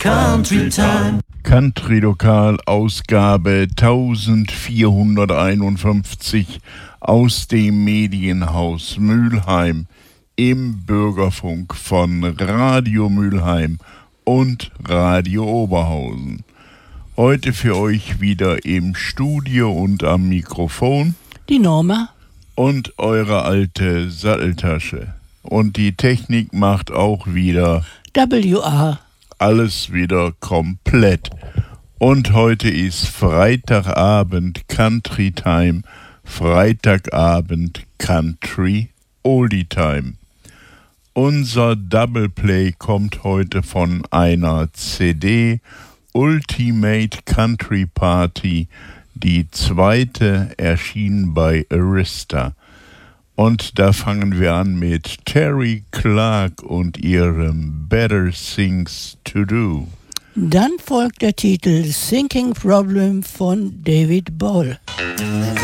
Country Time. Country Lokal, Ausgabe 1451 aus dem Medienhaus Mülheim im Bürgerfunk von Radio Mülheim und Radio Oberhausen. Heute für euch wieder im Studio und am Mikrofon die Norma und eure alte Satteltasche. Und die Technik macht auch wieder WR. Alles wieder komplett. Und heute ist Freitagabend Country Time, Freitagabend Country Oldie Time. Unser Double Play kommt heute von einer CD Ultimate Country Party, die zweite erschien bei Arista. Und da fangen wir an mit Terry Clark und ihrem Better Things to Do. Dann folgt der Titel Thinking Problem von David Ball.